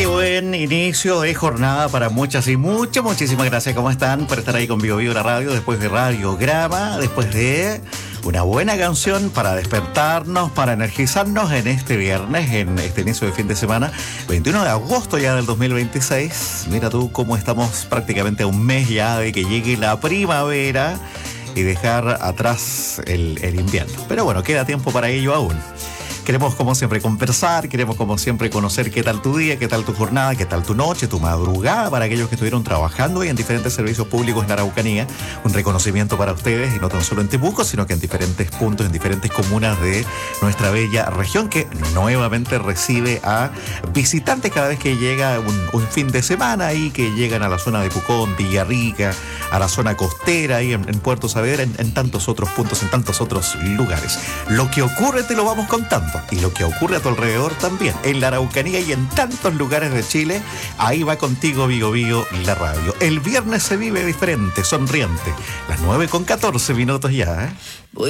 buen inicio de jornada para muchas y muchas. Muchísimas gracias. ¿Cómo están? Por estar ahí con Vivo Vivo la radio, después de Radiograma, después de una buena canción para despertarnos, para energizarnos en este viernes, en este inicio de fin de semana, 21 de agosto ya del 2026. Mira tú cómo estamos prácticamente a un mes ya de que llegue la primavera y dejar atrás el invierno. Pero bueno, queda tiempo para ello aún. Queremos como siempre conversar, queremos como siempre conocer qué tal tu día, qué tal tu jornada, qué tal tu noche, tu madrugada para aquellos que estuvieron trabajando y en diferentes servicios públicos en la Araucanía. Un reconocimiento para ustedes y no tan solo en Temuco, sino que en diferentes puntos, en diferentes comunas de nuestra bella región que nuevamente recibe a visitantes cada vez que llega un fin de semana y que llegan a la zona de Pucón, Villarrica, a la zona costera ahí en Puerto Saavedra, en tantos otros puntos, en tantos otros lugares. Lo que ocurre te lo vamos contando. Y lo que ocurre a tu alrededor también, en la Araucanía y en tantos lugares de Chile. Ahí va contigo Vigo Vigo la radio. El viernes se vive diferente, sonriente. Las 9:14 ya, ¿eh?